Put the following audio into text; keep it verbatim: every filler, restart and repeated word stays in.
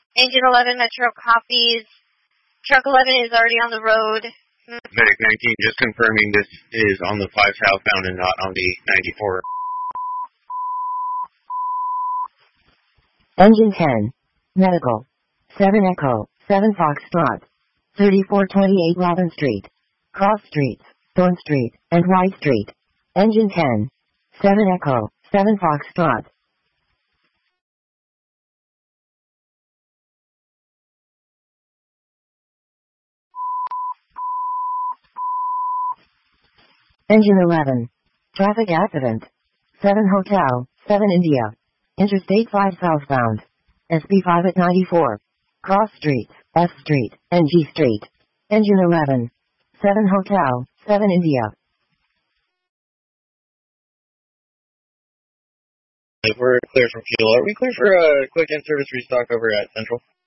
Engine eleven, Metro copies. Truck eleven is already on the road. Medic nineteen, just confirming this is on the five southbound and not on the ninety-four. Engine ten. Medical. seven Echo, seven Foxtrot. thirty-four twenty-eight Robin Street. Cross Streets, Thorn Street, and White Street. Engine ten. seven Echo, seven Foxtrot. Engine eleven. Traffic accident. seven Hotel, seven India. Interstate five southbound. S B five at ninety-four. Cross Streets, F Street, and G Street. Engine eleven. seven Hotel, seven India. If we're clear from fuel, are we clear for a quick in-service restock over at Central?